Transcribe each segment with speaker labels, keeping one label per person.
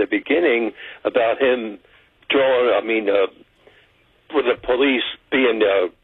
Speaker 1: the beginning about him with the police being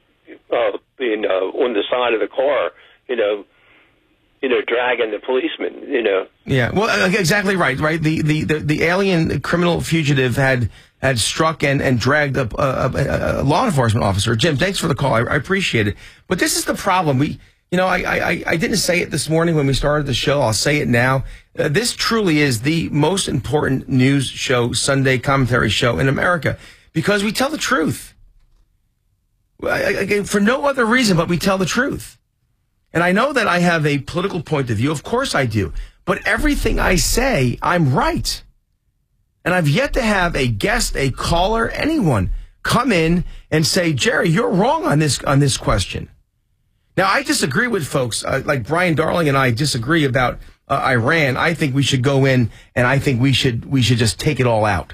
Speaker 1: on the side of the car, dragging the policeman,
Speaker 2: Yeah, well, exactly right. The alien criminal fugitive had struck and dragged up a law enforcement officer. Jim, thanks for the call. I appreciate it. But this is the problem. I didn't say it this morning when we started the show. I'll say it now. This truly is the most important news show, Sunday commentary show in America, because we tell the truth. Again, for no other reason, but we tell the truth. And I know that I have a political point of view. Of course I do. But everything I say, I'm right. And I've yet to have a guest, a caller, anyone come in and say, Jerry, you're wrong on this question. Now, I disagree with folks like Brian Darling and I disagree about Iran. I think we should go in and I think we should just take it all out.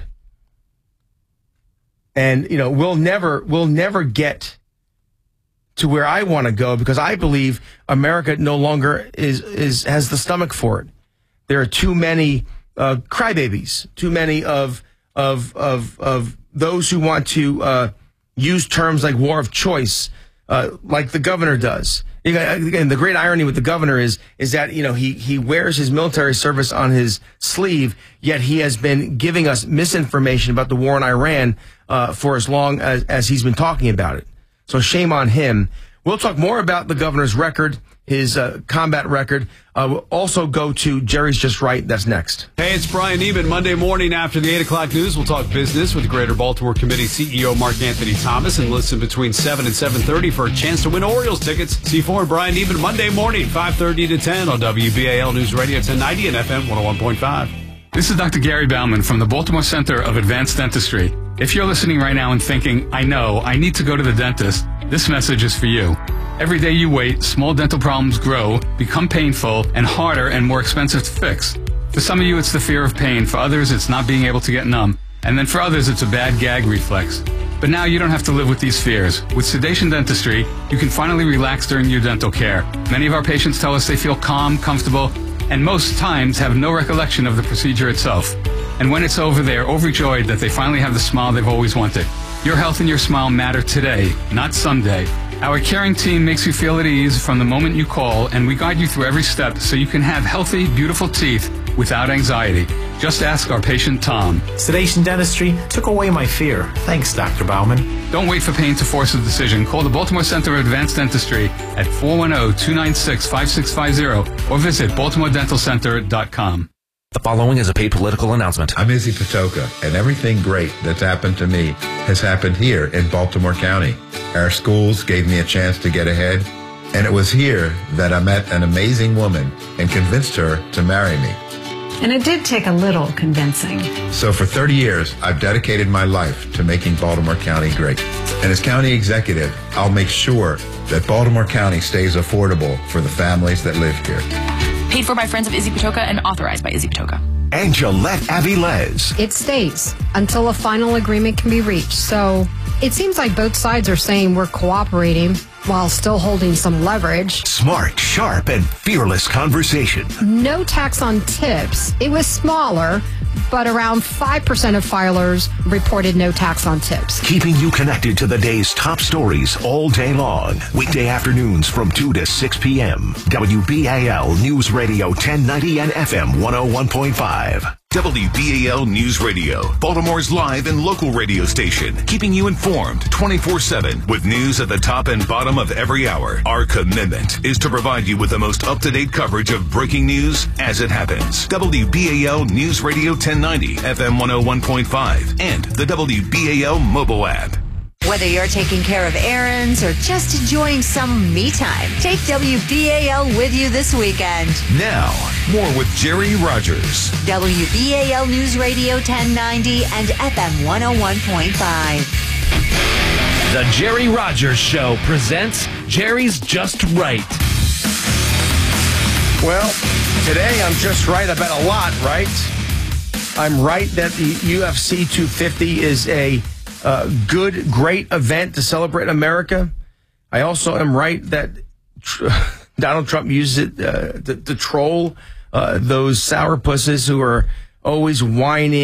Speaker 2: And, we'll never get to where I want to go because I believe America no longer has the stomach for it. There are too many crybabies, too many of those who want to use terms like war of choice, like the governor does. Again, the great irony with the governor is that he wears his military service on his sleeve, yet he has been giving us misinformation about the war in Iran for as long as he's been talking about it. So shame on him. We'll talk more about the governor's record, his combat record. We'll also go to Jerry's Just Right. That's next.
Speaker 3: Hey, it's Brian Neiman. Monday morning after the 8 o'clock news, we'll talk business with Greater Baltimore Committee CEO Mark Anthony Thomas and listen between 7 and 7:30 for a chance to win Orioles tickets. C4 and Brian Neiman Monday morning, 5:30 to 10 on WBAL News Radio 1090 and FM 101.5.
Speaker 4: This is Dr. Gary Bauman from the Baltimore Center of Advanced Dentistry. If you're listening right now and thinking, I know, I need to go to the dentist, this message is for you. Every day you wait, small dental problems grow, become painful, and harder and more expensive to fix. For some of you, it's the fear of pain. For others, it's not being able to get numb. And then for others, it's a bad gag reflex. But now you don't have to live with these fears. With Sedation Dentistry, you can finally relax during your dental care. Many of our patients tell us they feel calm, comfortable, and most times have no recollection of the procedure itself. And when it's over, they are overjoyed that they finally have the smile they've always wanted. Your health and your smile matter today, not someday. Our caring team makes you feel at ease from the moment you call, and we guide you through every step so you can have healthy, beautiful teeth without anxiety. Just ask our patient Tom.
Speaker 5: Sedation Dentistry took away my fear. Thanks, Dr. Bauman.
Speaker 4: Don't wait for pain to force a decision. Call the Baltimore Center of Advanced Dentistry at 410-296-5650 or visit baltimoredentalcenter.com.
Speaker 6: The following is a paid political announcement.
Speaker 7: I'm Izzy Patoka, and everything great that's happened to me has happened here in Baltimore County. Our schools gave me a chance to get ahead, and it was here that I met an amazing woman and convinced her to marry me.
Speaker 8: And it did take a little convincing.
Speaker 7: So for 30 years, I've dedicated my life to making Baltimore County great. And as county executive, I'll make sure that Baltimore County stays affordable for the families that live here.
Speaker 9: Paid for by friends of Izzy Patoka and authorized by Izzy Patoka.
Speaker 10: And Gillette Avilés.
Speaker 11: It stays until a final agreement can be reached. So it seems like both sides are saying we're cooperating while still holding some leverage.
Speaker 10: Smart, sharp, and fearless conversation.
Speaker 11: No tax on tips. It was smaller, but around 5% of filers reported no tax on tips.
Speaker 10: Keeping you connected to the day's top stories all day long. Weekday afternoons from 2 to 6 p.m. WBAL News Radio 1090 and FM 101.5.
Speaker 12: WBAL News Radio, Baltimore's live and local radio station, keeping you informed 24/7 with news at the top and bottom of every hour. Our commitment is to provide you with the most up-to-date coverage of breaking news as it happens. WBAL News Radio 1090, FM 101.5, and the WBAL mobile app.
Speaker 13: Whether you're taking care of errands or just enjoying some me time, take WBAL with you this weekend.
Speaker 12: Now, more with Jerry Rogers.
Speaker 13: WBAL News Radio 1090 and FM 101.5.
Speaker 14: The Jerry Rogers Show presents Jerry's Just Right.
Speaker 2: Well, today I'm just right about a lot, right? I'm right that the UFC 250 is a good, great event to celebrate America. I also am right that Donald Trump uses it to troll those sourpusses who are always whining